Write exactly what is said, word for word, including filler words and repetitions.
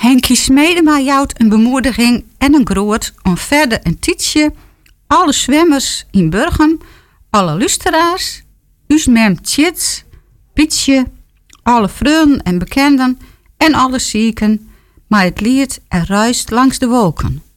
Henkie Smedema jouwt een bemoediging en een groet om verder een tijdje alle zwemmers in Burgum, alle luisteraars, us mem Tjits, Pietje, alle vrienden en bekenden en alle zieken, maar het lied er ruist langs de wolken.